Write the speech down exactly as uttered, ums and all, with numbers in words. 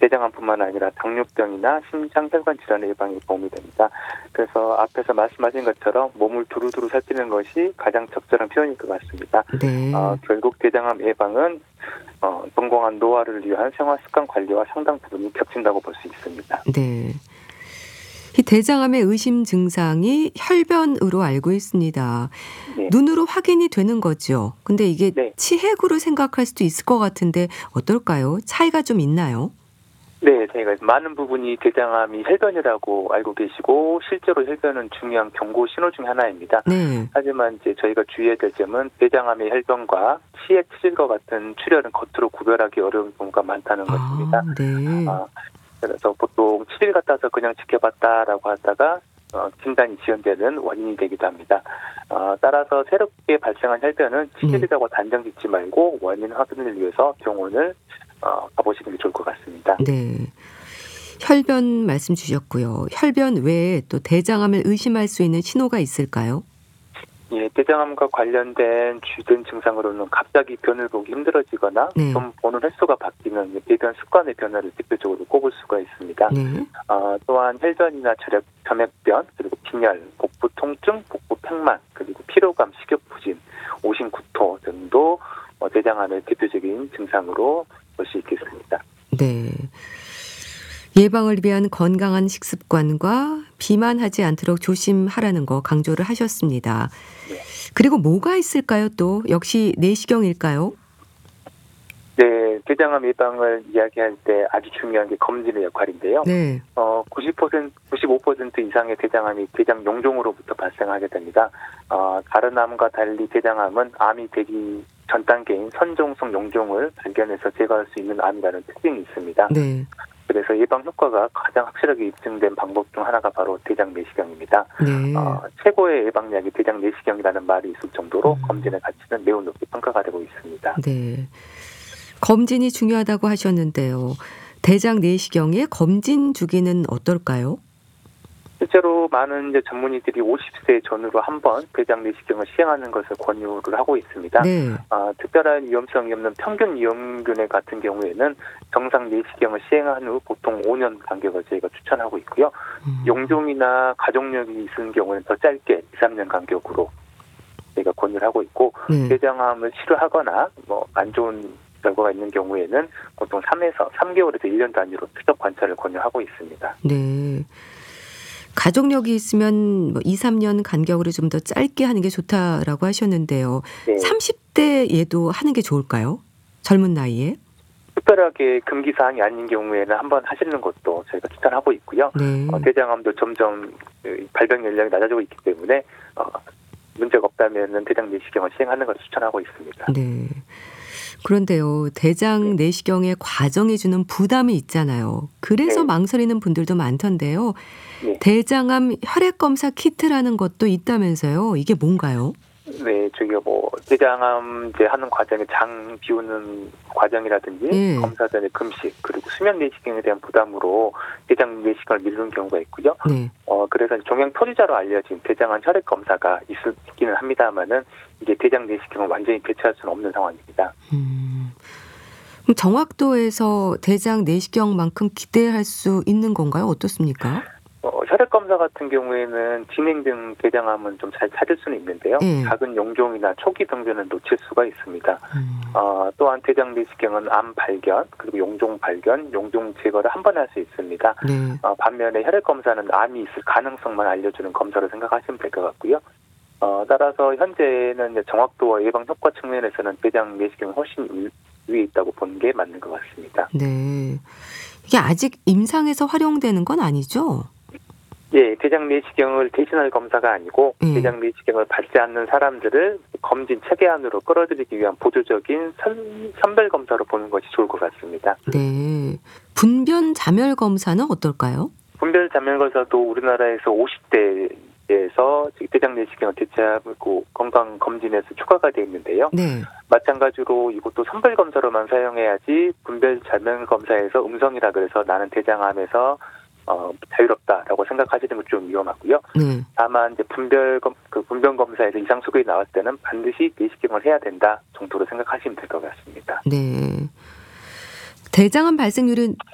대장암뿐만 아니라 당뇨병이나 심장혈관 질환의 예방에 도움이 됩니다. 그래서 앞에서 말씀하신 것처럼 몸을 두루두루 살피는 것이 가장 적절한 표현일 것 같습니다. 네. 어, 결국 대장암 예방은 어, 건강한 노화를 위한 생활습관 관리와 상당 부분이 겹친다고 볼 수 있습니다. 네. 이 대장암의 의심 증상이 혈변으로 알고 있습니다. 네. 눈으로 확인이 되는 거죠. 근데 이게 네. 치핵으로 생각할 수도 있을 것 같은데 어떨까요? 차이가 좀 있나요? 네, 저희가 많은 부분이 대장암이 혈변이라고 알고 계시고 실제로 혈변은 중요한 경고 신호 중 하나입니다. 네. 하지만 이제 저희가 주의해야 될 점은 대장암의 혈변과 치핵, 치질과 같은 출혈은 겉으로 구별하기 어려운 경우가 많다는 것입니다. 아, 네. 아, 그래서 보통 치질 같아서 그냥 지켜봤다라고 하다가 어, 진단이 지연되는 원인이 되기도 합니다. 어, 따라서 새롭게 발생한 혈변은 치질이라고 단정 짓지 말고 원인 확인을 위해서 병원을 어, 가보시는 게 좋을 것 같습니다. 네. 혈변 말씀 주셨고요. 혈변 외에 또 대장암을 의심할 수 있는 신호가 있을까요? 예, 대장암과 관련된 주된 증상으로는 갑자기 변을 보기 힘들어지거나 네. 좀 보는 횟수가 바뀌는 배변 습관의 변화를 대표적으로 꼽을 수가 있습니다. 네. 어, 또한 혈변이나 저력, 점액변, 그리고 빈혈, 복부 통증, 복부 팽만, 그리고 피로감, 식욕 부진, 오심 구토 등도 어, 대장암의 대표적인 증상으로 볼 수 있겠습니다. 네. 예방을 위한 건강한 식습관과 비만하지 않도록 조심하라는 거 강조를 하셨습니다. 네. 그리고 뭐가 있을까요? 또 역시 내시경일까요? 네, 대장암 예방을 이야기할 때 아주 중요한 게 검진의 역할인데요. 네. 어, 구십 퍼센트, 구십오 퍼센트 이상의 대장암이 대장 용종으로부터 발생하게 됩니다. 어, 다른 암과 달리 대장암은 암이 되기 전 단계인 선종성 용종을 발견해서 제거할 수 있는 암이라는 특징이 있습니다. 네. 그래서 예방 효과가 가장 확실하게 입증된 방법 중 하나가 바로 대장 내시경입니다. 네. 어, 최고의 예방약이 대장 내시경이라는 말이 있을 정도로 음. 검진의 가치는 매우 높게 평가가 되고 있습니다. 네. 검진이 중요하다고 하셨는데요. 대장 내시경의 검진 주기는 어떨까요? 실제로 많은 이제 전문의들이 오십 세 전후로 한 번 대장 내시경을 시행하는 것을 권유를 하고 있습니다. 네. 어, 특별한 위험성이 없는 평균 위험균의 같은 경우에는 정상 내시경을 시행한 후 보통 오 년 간격을 저희가 추천하고 있고요. 음. 용종이나 가족력이 있는 경우는 더 짧게 이, 삼 년 간격으로 저희가 권유를 하고 있고 네. 대장암을 치료하거나 뭐 안 좋은 결과가 있는 경우에는 보통 삼에서 삼 개월에서 일 년 단위로 추적 관찰을 권유하고 있습니다. 네. 가족력이 있으면 뭐 이, 삼 년 간격으로 좀 더 짧게 하는 게 좋다라고 하셨는데요. 네. 삼십 대에도 하는 게 좋을까요? 젊은 나이에? 특별하게 금기 사항이 아닌 경우에는 한번 하시는 것도 저희가 추천하고 있고요. 네. 어, 대장암도 점점 발병 연령이 낮아지고 있기 때문에 어, 문제가 없다면 대장 내시경을 시행하는 것을 추천하고 있습니다. 네. 그런데요, 대장 내시경의 과정이 주는 부담이 있잖아요. 그래서 네. 망설이는 분들도 많던데요. 네. 대장암 혈액검사 키트라는 것도 있다면서요. 이게 뭔가요? 네, 저기가 뭐 대장암 이제 하는 과정에 장 비우는 과정이라든지 네. 검사 전에 금식 그리고 수면 내시경에 대한 부담으로 대장 내시경을 미루는 경우가 있고요. 네. 어 그래서 종양 표지자로 알려진 대장암 혈액 검사가 있을, 있기는 합니다만은 이게 대장 내시경을 완전히 대체할 수는 없는 상황입니다. 음. 그럼 정확도에서 대장 내시경만큼 기대할 수 있는 건가요? 어떻습니까? 어, 혈액 검사 같은 경우에는 진행된 대장암은 좀 잘 찾을 수는 있는데요. 네. 작은 용종이나 초기 병변은 놓칠 수가 있습니다. 음. 어, 또한 대장 내시경은 암 발견 그리고 용종 발견, 용종 제거를 한 번에 할 수 있습니다. 네. 어, 반면에 혈액 검사는 암이 있을 가능성만 알려주는 검사로 생각하시면 될 것 같고요. 어, 따라서 현재는 이제 정확도와 예방 효과 측면에서는 대장 내시경이 훨씬 위에 있다고 보는 게 맞는 것 같습니다. 네. 이게 아직 임상에서 활용되는 건 아니죠? 예, 대장 내시경을 대신할 검사가 아니고 예. 대장 내시경을 받지 않는 사람들을 검진 체계 안으로 끌어들이기 위한 보조적인 선, 선별 검사로 보는 것이 좋을 것 같습니다. 네. 분변 자멸 검사는 어떨까요? 분별 자멸 검사도 우리나라에서 오십 대에서 대장 내시경을 대체하고 건강 검진에서 추가가 되어 있는데요. 네. 마찬가지로 이것도 선별 검사로만 사용해야지 분별 자멸 검사에서 음성이라 그래서 나는 대장암에서 어, 자유롭다라고 생각하시는 건 좀 위험하고요. 네. 다만 이제 분별 검, 그 분변 검사에서 이상 소견이 나왔을 때는 반드시 내시경을 해야 된다 정도로 생각하시면 될 것 같습니다. 네. 대장암 발생률은